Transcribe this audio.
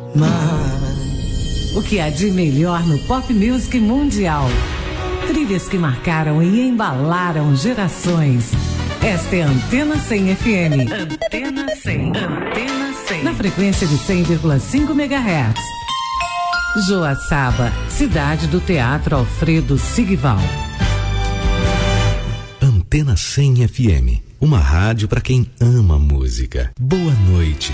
O que há de melhor no pop music mundial? Trilhas que marcaram e embalaram gerações. Esta é a Antena 100 FM. Antena 100. Antena 100. Na frequência de 100,5 MHz. Joaçaba, cidade do Teatro Alfredo Sigval. Antena 100 FM. Uma rádio para quem ama música. Boa noite.